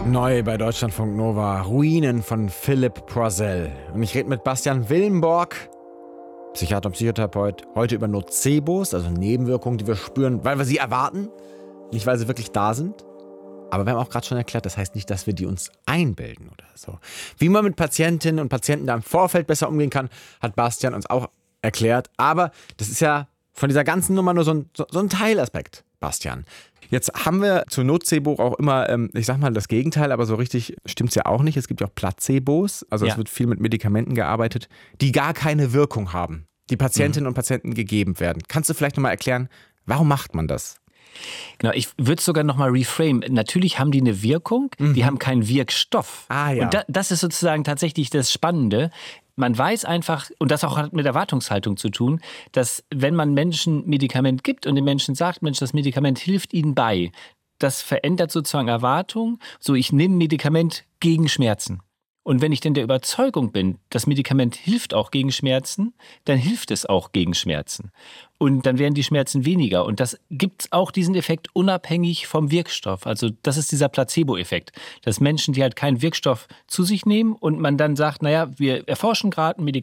Neu bei Deutschlandfunk Nova, Ruinen von Philipp Poisel. Und ich rede mit Bastian Willenborg, Psychiater und Psychotherapeut, heute über Nocebos, also Nebenwirkungen, die wir spüren, weil wir sie erwarten, nicht weil sie wirklich da sind. Aber wir haben auch gerade schon erklärt, das heißt nicht, dass wir die uns einbilden oder so. Wie man mit Patientinnen und Patienten da im Vorfeld besser umgehen kann, hat Bastian uns auch erklärt. Aber das ist ja von dieser ganzen Nummer nur so ein Teilaspekt, Bastian. Jetzt haben wir zu Nocebo auch immer, ich sag mal, das Gegenteil, aber so richtig stimmt es ja auch nicht. Es gibt ja auch Placebos, also es wird viel mit Medikamenten gearbeitet, die gar keine Wirkung haben, die Patientinnen und Patienten gegeben werden. Kannst du vielleicht nochmal erklären, warum macht man das? Genau, ich würde es sogar nochmal reframe. Natürlich haben die eine Wirkung, die haben keinen Wirkstoff. Und das ist sozusagen tatsächlich das Spannende. Man weiß einfach, und das auch hat mit Erwartungshaltung zu tun, dass wenn man Menschen ein Medikament gibt und den Menschen sagt, Mensch, das Medikament hilft ihnen bei, das verändert sozusagen Erwartungen. So, ich nehme ein Medikament gegen Schmerzen. Und wenn ich denn der Überzeugung bin, das Medikament hilft auch gegen Schmerzen, dann hilft es auch gegen Schmerzen. Und dann werden die Schmerzen weniger. Und das gibt auch diesen Effekt unabhängig vom Wirkstoff. Also das ist dieser Placebo-Effekt, dass Menschen, die halt keinen Wirkstoff zu sich nehmen und man dann sagt, naja, wir erforschen gerade ein Medikament,